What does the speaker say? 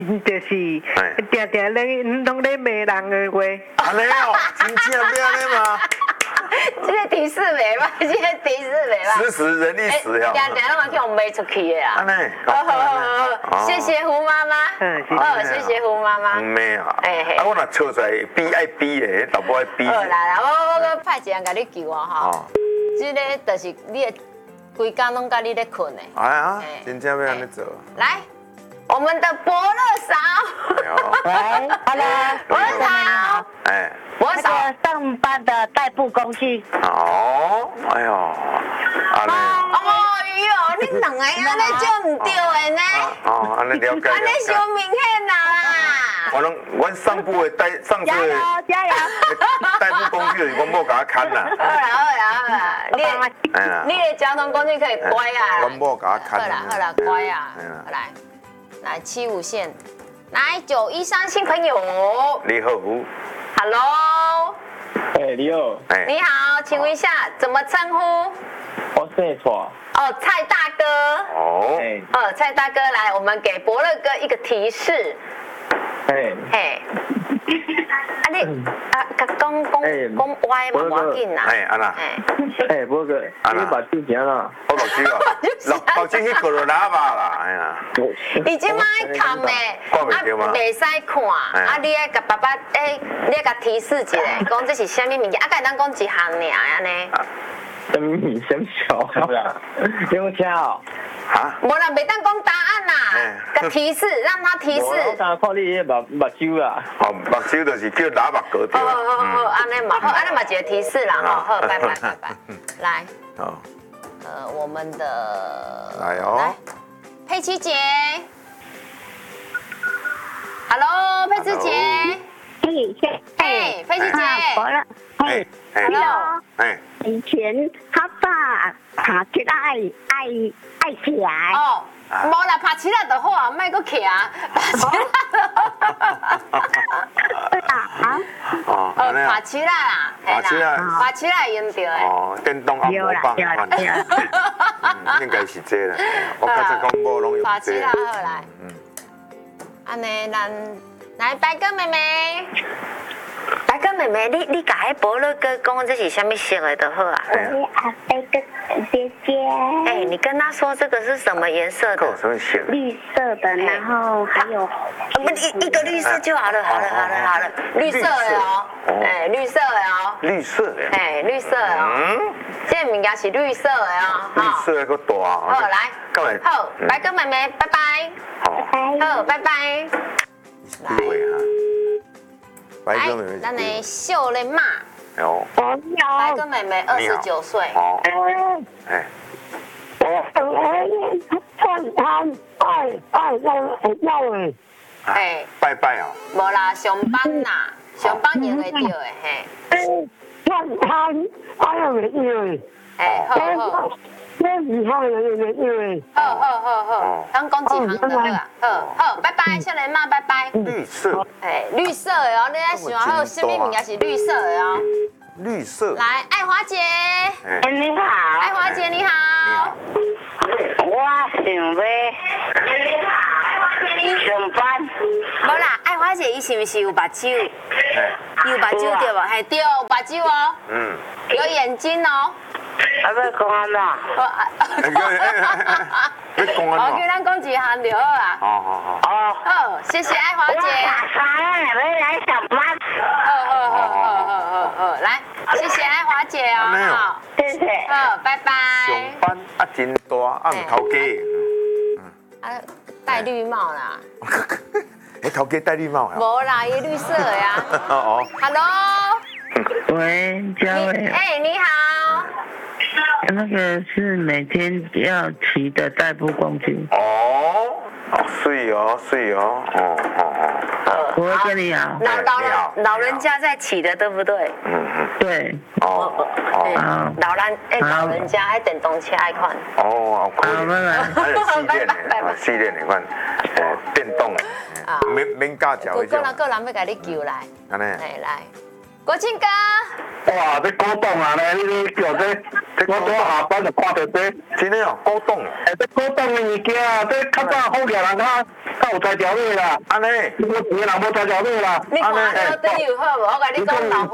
就是定定咧拢咧骂人的话。 安尼哦，真正要安尼吗？ 这个提示袂歹，这个提示袂歹。 时时人力时呀。 定定拢去用卖出去的啊。 安尼。 好，谢谢胡妈妈。谢谢胡妈妈。 唔咩啊？啊，我若笑出来比爱比的，老婆爱比。 好啦，我派一人甲你救我哈。这个就是你的规工拢甲你咧困的。 哎呀，真正要安尼做。 来，我们的伯乐嫂。 喂，Hello， 伯乐嫂。 哎。 伯嫂。 上班的代步工具。 哦，哎呦，安尼。 哎呦，你两个安尼就唔对的呢。 哦，安尼了解。 安尼伤明显啦。 我上部的上次的加油！ 代步工具，我某甲我牵啦。 好啦，你的交通工具可以乖啊。 我某甲我牵。 好啦，乖啊。来75线，来913新朋友。 你好。 Hello。 哎，你好。 你好，请问一下怎么称呼？ 我姓错。 哦，蔡大哥。 哦。 蔡大哥，来，我们给伯乐哥一个提示。嘿。你讲歪嘛，无要紧啦。 安那。 伯哥，你把酒行啦？ 我目睭啊，目睭去过了喇叭啦，哎呀。 你即摆看诶，袂使看，你爱甲爸爸你爱甲提示一下，讲这是啥物物件，甲咱讲一项尔安尼。 什么物？什么小？有听哦？ 啊？ 无啦，袂当讲答案啦，甲提示，让他提示。 我刚看你目睭啦。 哦，目睭就是叫喇叭割掉。 好，安尼嘛，好，安尼嘛一个提示啦，好，拜拜。来。 好。 我们的来哦， 佩琪姐 ，Hello， 佩琪姐，佩琪姐，Hello， 以前他爸爬起来爱起来。 哦，无啦，爬起来就好啊，莫搁徛，爬起来。爬起来啦，爬起来用到的。 哦，电动按摩棒，应该是这啦。我刚才讲无拢用这。 爬起来好来。安尼，咱来白哥妹妹。白哥妹妹，你甲迄伯乐哥讲这是什么色的就好啊？ 我阿伯的姐姐。 你跟他说这个是什么颜色的？ 什么色？ 绿色的，然后还有。 不，一个绿色就好了，好了，绿色的哦，绿色的哦。 绿色的。 绿色的哦。这物件是绿色的哦。 绿色的个大。 好，来。好，白哥妹妹，拜拜。好，拜拜。 来。白哥妹妹， 咱的秀莲妈。 有。 白哥妹妹29岁。 拜拜哦。 无啦，上班啦，上班用会到的嘿。好。咱讲一行就好啦。好，拜拜，秀莲妈，拜拜。 绿色。 绿色的哦，你在想好什么物件是绿色的哦？ 绿色。 来，爱华姐。 你好。 爱华姐你好。 我想要。上班。 无啦，爱华姐伊是不是有目睭？有目睭对无？对，有目睭哦。有眼睛哦。 要讲安怎？ 你讲安怎？ 我叫咱讲一项就好啊。好，谢谢爱华姐。 要来上班。 好，来，谢谢爱华姐哦。 谢谢。 好，拜拜。 上班真大，唔头家。 戴绿帽啦。 头家戴绿帽啊？ 无啦，伊绿色的呀。Hello。 喂，嘉伟。 你好。 那个是每天要骑的代步工具。 水哦。 我会跟你好。 老人家在骑的，对不对？ 对。 老人家爱电动车爱款。 好，拜拜。 试练的款，电动，免驾照的。 个人要甲你救来。 安尼。 来。 国庆哥， 哇，这古董啊咧，你叫这，我拄下班就看到这， 真的哦，古董。 这古董的物件，这较早好个人较有才调味啦。 安尼， 有钱人无才调味啦。 你看到对有好无？我甲你讲老。